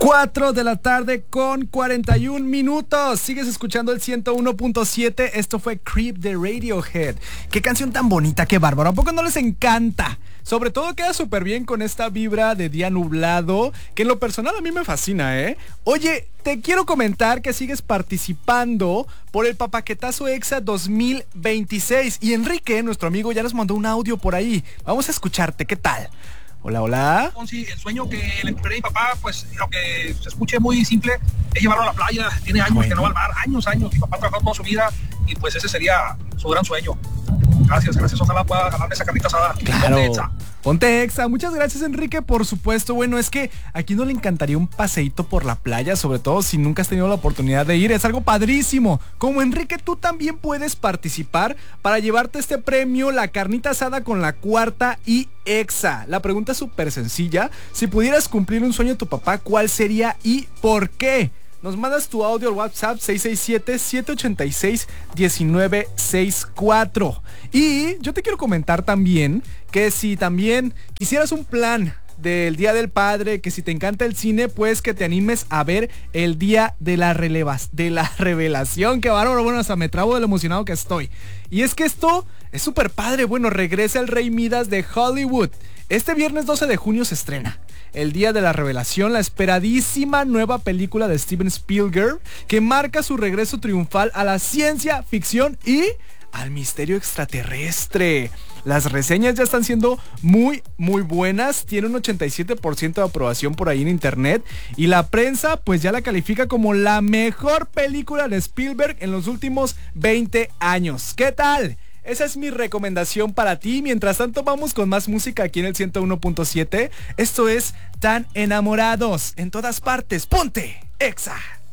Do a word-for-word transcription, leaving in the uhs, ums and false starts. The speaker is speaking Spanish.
cuatro de la tarde con cuarenta y un minutos. Sigues escuchando el ciento uno punto siete. Esto fue Creep de Radiohead. Qué canción tan bonita, qué bárbaro. ¿A poco no les encanta? Sobre todo queda súper bien con esta vibra de día nublado, que en lo personal a mí me fascina, ¿eh? Oye, te quiero comentar que sigues participando por el Papaquetazo Exa dos mil veintiséis. Y Enrique, nuestro amigo, ya nos mandó un audio por ahí. Vamos a escucharte, ¿qué tal? Hola, hola. Sí, el sueño que le cumpliré a mi papá, pues aunque se escuche muy simple, es llevarlo a la playa. Tiene años bueno. que no va al mar, años, años. Mi papá trabajó toda su vida y pues ese sería su gran sueño. Gracias, gracias. Ojalá pueda ganarme esa carnita asada. Claro. Ponte Exa. Ponte Exa. Muchas gracias, Enrique, por supuesto. Bueno, es que aquí no le encantaría un paseíto por la playa, sobre todo si nunca has tenido la oportunidad de ir. Es algo padrísimo. Como Enrique, tú también puedes participar para llevarte este premio, la carnita asada con la cuarta y Exa. La pregunta es súper sencilla. Si pudieras cumplir un sueño de tu papá, ¿cuál sería y por qué? Nos mandas tu audio al WhatsApp seis seis siete, siete ocho seis, uno nueve seis cuatro. Y yo te quiero comentar también que si también quisieras un plan del Día del Padre, que si te encanta el cine, pues que te animes a ver el Día de la relevas, de la Revelación. Qué bárbaro, bueno, hasta me trabo de lo emocionado que estoy. Y es que esto es súper padre. Bueno, regresa el Rey Midas de Hollywood. Este viernes doce de junio se estrena el Día de la Revelación, la esperadísima nueva película de Steven Spielberg, que marca su regreso triunfal a la ciencia ficción y al misterio extraterrestre. Las reseñas ya están siendo muy, muy buenas. Tiene un ochenta y siete por ciento de aprobación por ahí en internet. Y la prensa pues ya la califica como la mejor película de Spielberg en los últimos veinte años. ¿Qué tal? Esa es mi recomendación para ti. Mientras tanto vamos con más música aquí en el ciento uno punto siete. Esto es Tan Enamorados en todas partes. ¡Ponte Exa!